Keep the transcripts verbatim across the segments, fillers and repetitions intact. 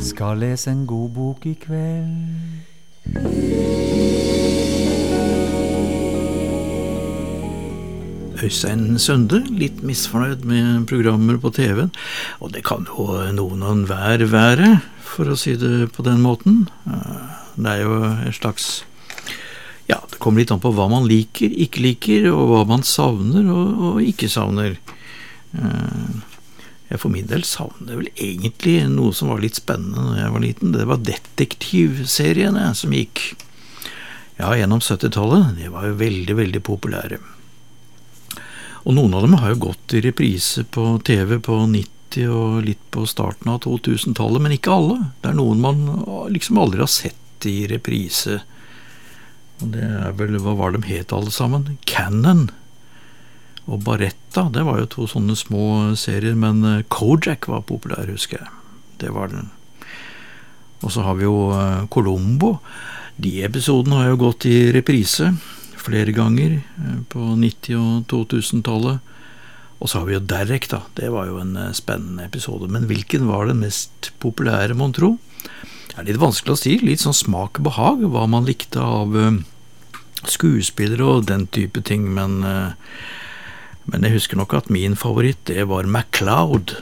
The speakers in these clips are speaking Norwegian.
Skal lese en god bok i kveld. Øystein Sunde, litt misfornøyd med programmer på T V-en, og det kan jo noen og hver være, for å si det på den måten. Det er jo en slags, ja, det kommer litt an på hva man liker, ikke liker, og hva man savner og, og ikke savner. Jeg for min del savner vel egentlig noe som var litt spennende når jeg var liten. Det var detektivseriene som gikk, ja, gjennom syttitallet. De var jo veldig, veldig populære. Og noen av dem har jo gått i reprise på T V på nitti og litt på starten av to-tusen-tallet, men ikke alle. Det er noen man liksom aldri har sett i reprise. Og det er vel, hva var de het alle sammen? Cannon og Barretta, det var jo to sånne små serier, men Kojak var populær, husker jeg. Det var den. Og så har vi jo Columbo. De episodene har jo gått i reprise flere ganger på nitti- og to-tusen-tallet. Og så har vi jo Derek da, det var jo en spennende episode. Men hvilken var den mest populære, mon tro? Det er litt vanskelig å si, litt sånn smak og behag, hva man likte av skuespillere og den type ting, men, men jeg husker nok at min favoritt, det var MacLeod.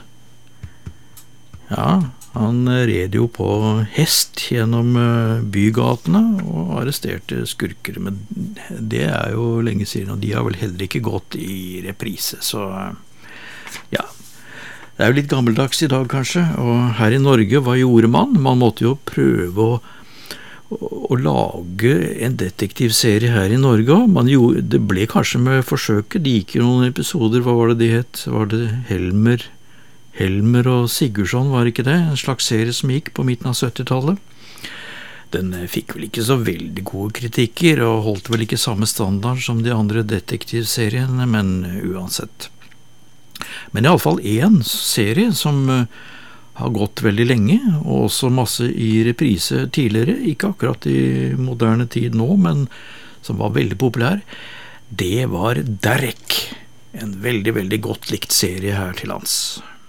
Ja, han red jo på hest gjennom bygatene og arresterte skurker, men det er jo lenge siden, og de har vel heller ikke gått i reprise, så ja, det er jo litt gammeldags i dag kanskje. Og her i Norge, hva gjorde man? Man måtte jo prøve å, å, å lage en detektivserie her i Norge, man gjorde, det ble kanskje med forsøket, det gikk jo noen episoder, hva var det de het? Var det Helmer Helmer og Sigurdsson, var ikke det? En slags serie som gikk på midten av syttitallet. Den fikk vel ikke så veldig gode kritikker, og holdt vel ikke samme standard som de andre detektivseriene, men uansett. Men i alle fall en serie som har gått veldig lenge, og også masse i reprise tidligere, ikke akkurat i moderne tid nå, men som var veldig populær, det var Derek. En veldig, veldig godt likt serie her til lands.